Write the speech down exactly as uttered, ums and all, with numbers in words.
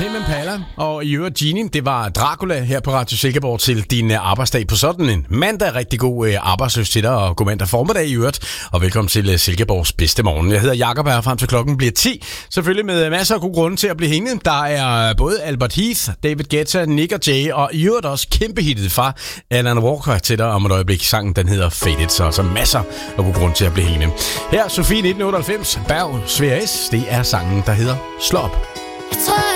Tame Impala og i øvrigt Genie, det var Dracula her på Radio Silkeborg til din arbejdsdag på sådan en mandag. Rigtig god øh, arbejdsløs til dig, og god mandag formiddag i øvrigt, og velkommen til øh, Silkeborgs bedste morgen. Jeg hedder Jakob her, frem til klokken bliver ti, selvfølgelig med masser af gode grunde til at blive hængende. Der er både Albert Heath, David Guetta, Nick og Jay, og i øvrigt også kæmpe hittet fra Alan Walker til dig om et øjeblik. Sangen, den hedder Faded, så altså masser af gode grunde til at blive hængende. Her Sofie nitten otteoghalvfems, Berg, Svær S, det er sangen, der hedder Slå op.